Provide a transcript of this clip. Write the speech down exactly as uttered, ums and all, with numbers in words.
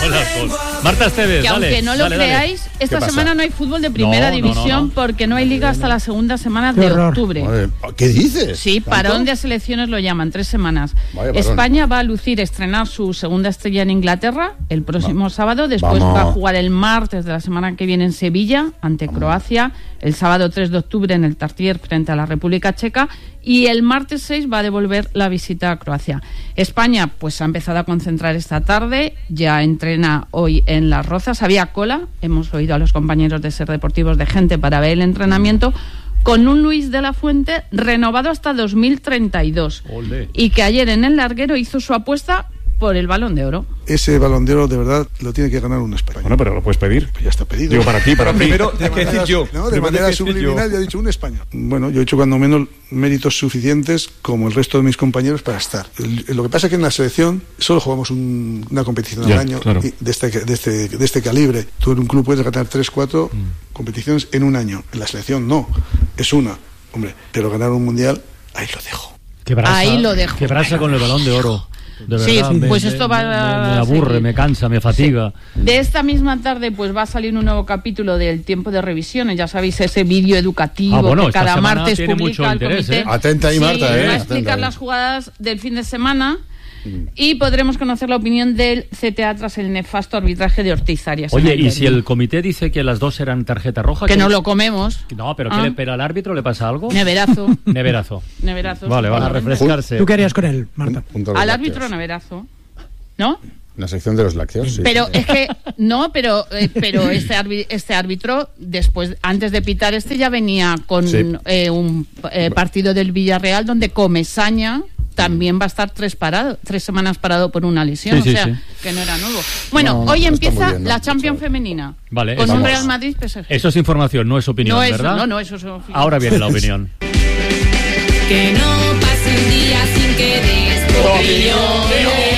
el alcohol. Marta Esteves, que dale, aunque no lo dale, creáis, dale. esta ¿Qué semana pasa? no hay fútbol de primera No, no, división no, no. porque no hay liga hasta la segunda semana Qué de horror. octubre. Madre, ¿qué dices? Sí, ¿Tanto? parón de selecciones lo llaman, tres semanas. Vaya parón. España va a lucir, estrenar su segunda estrella en Inglaterra el próximo Va. sábado, después Vamos. va a jugar el martes de la semana que viene en Sevilla ante Vamos. Croacia, el sábado tres de octubre en el Tartier frente a la República Checa y el martes seis va a devolver la visita a Croacia. España pues ha empezado a concentrar esta tarde, ya entrena hoy en Las Rozas, había cola, hemos oído a los compañeros de Ser Deportivos de gente para ver el entrenamiento, con un Luis de la Fuente renovado hasta dos mil treinta y dos. Olé. Y que ayer en el larguero hizo su apuesta por el Balón de Oro. Ese Balón de Oro de verdad lo tiene que ganar un español. Bueno, pero lo puedes pedir. Pues ya está pedido. Digo, para ti, para ti. Primero, De tienes que manera, decir yo. no, de Primero manera tienes que decir subliminal yo. ya he dicho un español. Bueno, yo he hecho cuando menos méritos suficientes como el resto de mis compañeros para estar. El- lo que pasa es que en la selección solo jugamos un- una competición Ya, al año claro. y de, este, de, este, de este calibre. Tú en un club puedes ganar tres, cuatro competiciones en un año. En la selección no, es una. Hombre, pero ganar un mundial, ahí lo dejo. Qué brasa, Ahí lo dejo. Qué brasa con el Balón de Oro. De Sí, verdad, me- pues me- esto va me, a me aburre, seguir. me cansa, me fatiga. De esta misma tarde pues va a salir un nuevo capítulo del Tiempo de Revisiones, ya sabéis, ese vídeo educativo Ah, bueno, que esta cada semana martes tiene publica mucho el interés, comité. ¿eh? Atenta ahí, Sí, Marta, ¿eh? va a Atenta explicar ahí. las jugadas del fin de semana y podremos conocer la opinión del C T A tras el nefasto arbitraje de Ortiz Arias. Oye, en el ¿y si derbi. el comité dice que las dos eran tarjeta roja? Que ¿qué- no lo comemos. No, pero, Ah. ¿qué le, pero al árbitro le pasa algo? Neverazo. Neverazo. Neverazo. Vale, vale. sí, A refrescarse. ¿Tú qué harías con él, Marta? Punto a los Al lácteos. árbitro neverazo. ¿No? La sección de los lácteos, sí. Pero es que no, pero eh, pero este árbi- este árbitro después antes de pitar este ya venía con Sí. eh, un eh, partido del Villarreal donde Comesaña también va a estar tres parado, tres semanas parado por una lesión, Sí, sí, o sea, sí. que no era nuevo. Bueno, No, no, hoy no está empieza muy bien, ¿no? la Champions Mucho. femenina. Vale, con eso- un Vamos. Real Madrid P S G. Eso es información, no es opinión, no es, ¿verdad? no, no, eso es opinión. Ahora viene la opinión. Que no pase un día sin que des tu opinión.